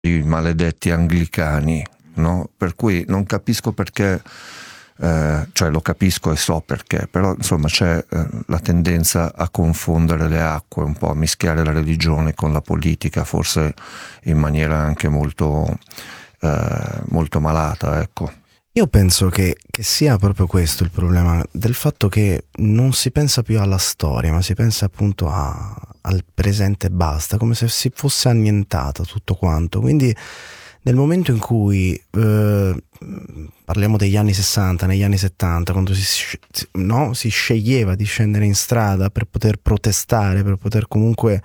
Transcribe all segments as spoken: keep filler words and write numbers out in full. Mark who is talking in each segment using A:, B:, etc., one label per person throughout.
A: i maledetti anglicani, no? Per cui non capisco perché, eh, cioè lo capisco e so perché, però insomma c'è eh, la tendenza a confondere le acque, un po' a mischiare la religione con la politica, forse in maniera anche molto, eh, molto malata, ecco.
B: Io penso che, che sia proprio questo il problema, del fatto che non si pensa più alla storia, ma si pensa appunto a, al presente e basta, come se si fosse annientato tutto quanto. Quindi nel momento in cui eh, parliamo degli anni sessanta, negli anni settanta, quando si, no, si sceglieva di scendere in strada per poter protestare, per poter comunque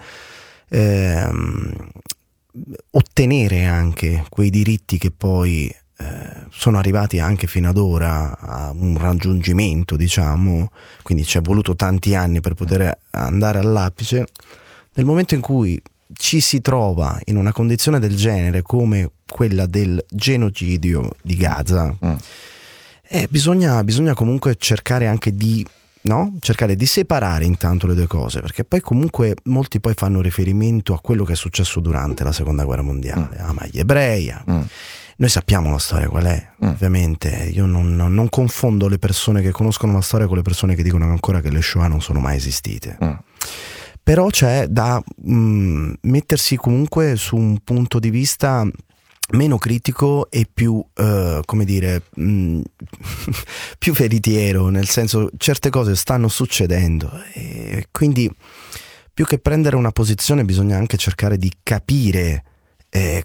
B: ehm, ottenere anche quei diritti che poi Eh, sono arrivati anche fino ad ora a un raggiungimento, diciamo, quindi ci è voluto tanti anni per poter andare all'apice. Nel momento in cui ci si trova in una condizione del genere come quella del genocidio di Gaza, mm. eh, bisogna, bisogna comunque cercare anche di no? cercare di separare intanto le due cose, perché poi comunque molti poi fanno riferimento a quello che è successo durante la seconda guerra mondiale, mm. ah, ma gli ebrei mm. Noi sappiamo la storia qual è, mm. ovviamente. Io non, non confondo le persone che conoscono la storia con le persone che dicono ancora che le Shoah non sono mai esistite. Mm. Però c'è da mh, mettersi comunque su un punto di vista meno critico e più, uh, come dire, mh, più veritiero, nel senso, certe cose stanno succedendo e quindi più che prendere una posizione bisogna anche cercare di capire eh,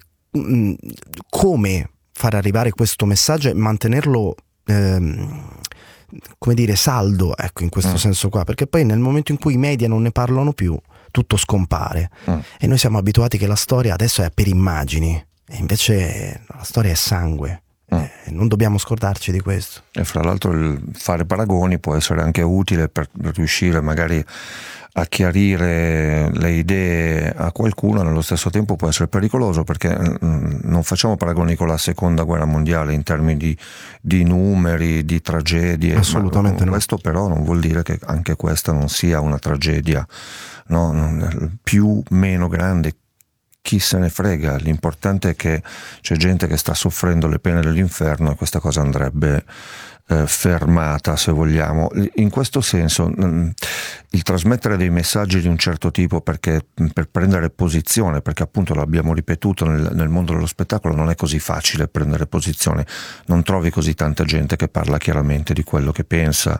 B: come far arrivare questo messaggio e mantenerlo ehm, come dire saldo, ecco, in questo mm. senso qua, perché poi nel momento in cui i media non ne parlano più tutto scompare mm. e noi siamo abituati che la storia adesso è per immagini e invece la storia è sangue. Mm. Eh, non dobbiamo scordarci di questo.
A: E fra l'altro il fare paragoni può essere anche utile per riuscire magari a chiarire le idee a qualcuno, nello stesso tempo può essere pericoloso perché non facciamo paragoni con la seconda guerra mondiale in termini di, di numeri, di tragedie.
B: Assolutamente no.
A: Questo però non vuol dire che anche questa non sia una tragedia, no? Più, meno grande, chi se ne frega, l'importante è che c'è gente che sta soffrendo le pene dell'inferno e questa cosa andrebbe eh, fermata, se vogliamo. In questo senso mh, il trasmettere dei messaggi di un certo tipo perché, per prendere posizione, perché appunto l'abbiamo ripetuto nel, nel mondo dello spettacolo, non è così facile prendere posizione, non trovi così tanta gente che parla chiaramente di quello che pensa.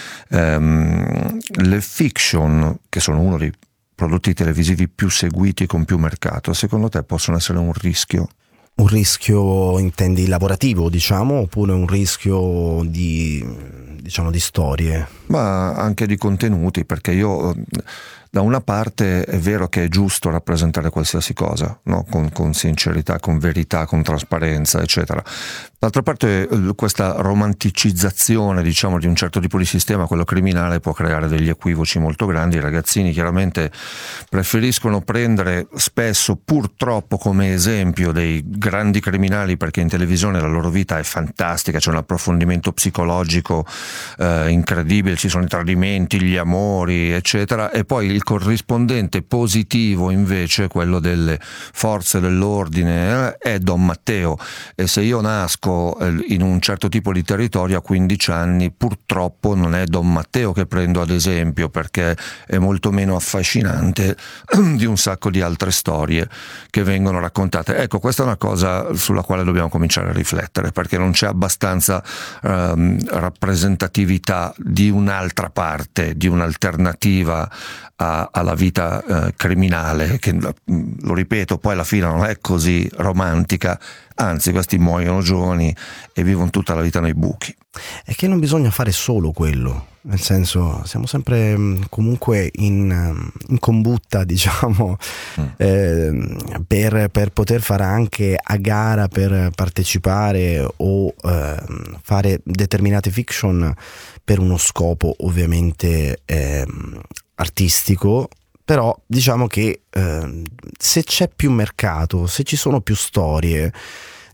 A: Ehm, le fiction, che sono uno dei prodotti televisivi più seguiti con più mercato, secondo te possono essere un rischio?
B: Un rischio, intendi, lavorativo, diciamo, oppure un rischio di, diciamo, di storie?
A: Ma anche di contenuti, perché io da una parte è vero che è giusto rappresentare qualsiasi cosa, no? con, con sincerità, con verità, con trasparenza, eccetera. D'altra parte questa romanticizzazione, diciamo, di un certo tipo di sistema, quello criminale, può creare degli equivoci molto grandi. I ragazzini chiaramente preferiscono prendere spesso, purtroppo, come esempio dei grandi criminali, perché in televisione la loro vita è fantastica, c'è un approfondimento psicologico eh, incredibile, ci sono i tradimenti, gli amori, eccetera, e poi il corrispondente positivo invece, quello delle forze dell'ordine, eh, è Don Matteo. E se io nasco eh, in un certo tipo di territorio a quindici anni, purtroppo non è Don Matteo che prendo ad esempio, perché è molto meno affascinante di un sacco di altre storie che vengono raccontate. Ecco, questa è una cosa sulla quale dobbiamo cominciare a riflettere, perché non c'è abbastanza ehm, rappresentatività di un'altra parte, di un'alternativa a, alla vita eh, criminale, che, lo ripeto, poi alla fine non è così romantica, anzi questi muoiono giovani e vivono tutta la vita nei buchi.
B: È che non bisogna fare solo quello, nel senso, siamo sempre comunque in, in combutta, diciamo, mm. eh, per, per poter fare anche a gara per partecipare o eh, fare determinate fiction per uno scopo ovviamente eh, artistico. Però diciamo che eh, se c'è più mercato, se ci sono più storie,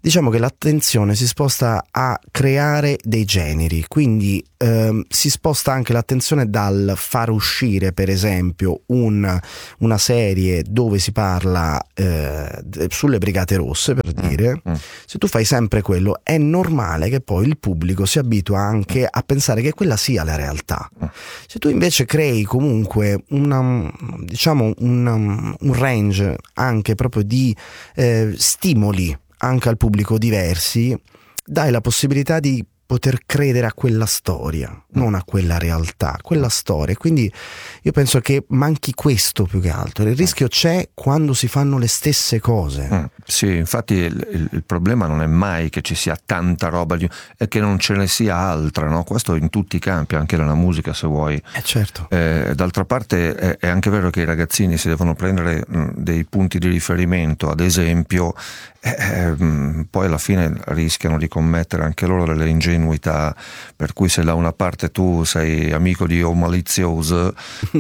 B: diciamo che l'attenzione si sposta a creare dei generi, quindi ehm, si sposta anche l'attenzione dal far uscire per esempio un, una serie dove si parla eh, sulle Brigate Rosse, per dire. mm, mm. Se tu fai sempre quello, è normale che poi il pubblico si abitua anche a pensare che quella sia la realtà. Se tu invece crei comunque una, diciamo una, un range anche proprio di eh, stimoli anche al pubblico diversi, dai la possibilità di poter credere a quella storia, non a quella realtà, quella storia. Quindi io penso che manchi questo più che altro. Il rischio c'è quando si fanno le stesse cose.
A: Mm, sì, infatti il, il, il problema non è mai che ci sia tanta roba, è che non ce ne sia altra, no? Questo in tutti i campi, anche nella musica se vuoi.
B: Eh certo.
A: Eh, d'altra parte è, è anche vero che i ragazzini si devono prendere mh, dei punti di riferimento, ad esempio, eh, mh, poi alla fine rischiano di commettere anche loro delle ingenuità, per cui se da una parte tu sei amico di O Malizioso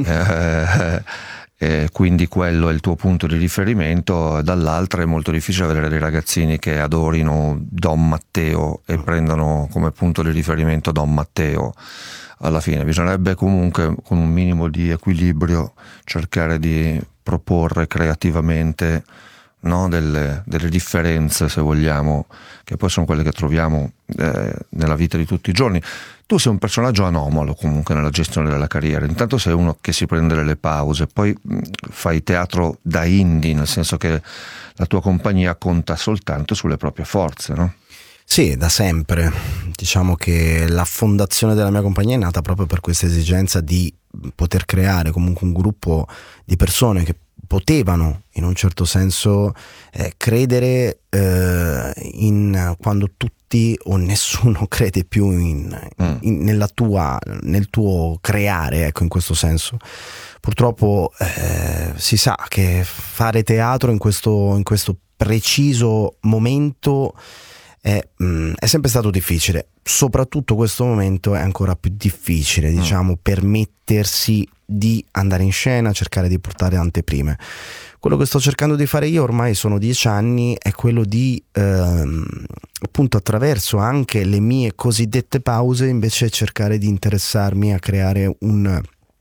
A: eh, e quindi quello è il tuo punto di riferimento, dall'altra è molto difficile avere dei ragazzini che adorino Don Matteo e prendano come punto di riferimento Don Matteo. Alla fine bisognerebbe comunque, con un minimo di equilibrio, cercare di proporre creativamente, no, delle, delle differenze, se vogliamo, che poi sono quelle che troviamo eh, nella vita di tutti i giorni. Tu sei un personaggio anomalo comunque nella gestione della carriera. Intanto sei uno che si prende delle pause, poi mh, fai teatro da indie, nel senso che la tua compagnia conta soltanto sulle proprie forze, no?
B: Sì, da sempre. Diciamo che la fondazione della mia compagnia è nata proprio per questa esigenza di poter creare comunque un gruppo di persone che potevano in un certo senso eh, credere eh, in quando tutti o nessuno crede più in, in, nella tua, nel tuo creare, ecco, in questo senso. Purtroppo eh, si sa che fare teatro in questo, in questo preciso momento È, mh, è sempre stato difficile, soprattutto questo momento è ancora più difficile, diciamo, mm. permettersi di andare in scena, cercare di portare anteprime. Quello che sto cercando di fare io ormai sono dieci anni è quello di ehm, appunto attraverso anche le mie cosiddette pause invece cercare di interessarmi a creare un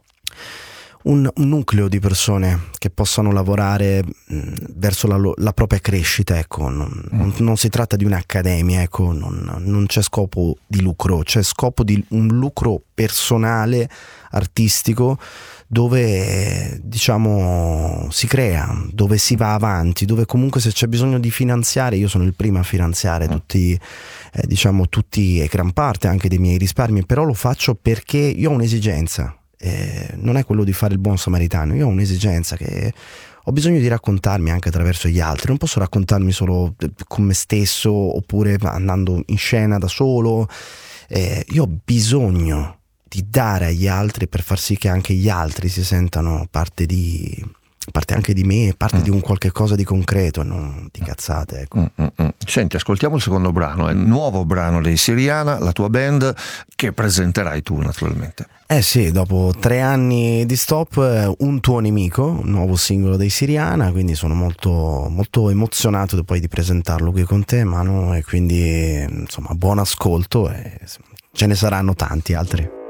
B: Un, un nucleo di persone che possano lavorare mh, verso la, la propria crescita, ecco. non, mm. non, non si tratta di un'accademia, ecco. non, non c'è scopo di lucro, c'è scopo di un lucro personale, artistico, dove diciamo si crea, dove si va avanti, dove comunque se c'è bisogno di finanziare io sono il primo a finanziare mm. tutti eh, diciamo tutti e gran parte anche dei miei risparmi, però lo faccio perché io ho un'esigenza. Eh, non è quello di fare il buon samaritano, io ho un'esigenza che ho bisogno di raccontarmi anche attraverso gli altri, non posso raccontarmi solo con me stesso oppure andando in scena da solo, eh, io ho bisogno di dare agli altri per far sì che anche gli altri si sentano parte di parte anche di me, parte mm. di un qualche cosa di concreto, non di cazzate, ecco.
A: mm, mm, mm. Senti, ascoltiamo il secondo brano, è il nuovo brano dei Siriana, la tua band, che presenterai tu naturalmente.
B: Eh sì, dopo tre anni di stop, Un tuo nemico, un nuovo singolo dei Siriana, quindi sono molto, molto emozionato poi di presentarlo qui con te, Manu, e quindi insomma buon ascolto e ce ne saranno tanti altri.